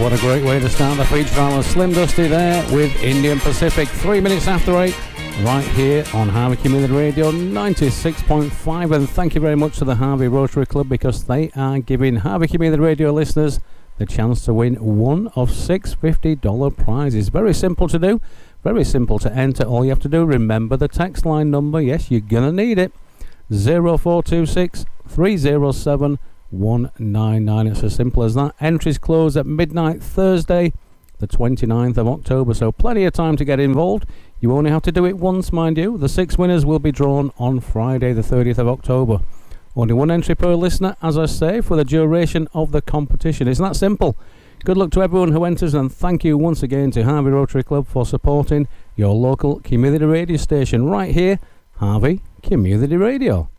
What a great way to start the feature hour. Slim Dusty there with Indian Pacific. 3 minutes after 8, right here on Harvey Community Radio 96.5. And thank you very much to the Harvey Rotary Club, because they are giving Harvey Community Radio listeners the chance to win one of 6 $50 prizes. Very simple to do, very simple to enter. All you have to do, remember the text line number. Yes, you're going to need it. 0426 307 199. It's as simple as that. Entries close at midnight Thursday the 29th of October, so plenty of time to get involved. You only have to do it once, mind you. The 6 winners will be drawn on Friday the 30th of October. Only one entry per listener, as I say, for the duration of the competition. It's that simple. Good luck to everyone who enters, and thank you once again to Harvey Rotary Club for supporting your local community radio station right here, Harvey Community Radio.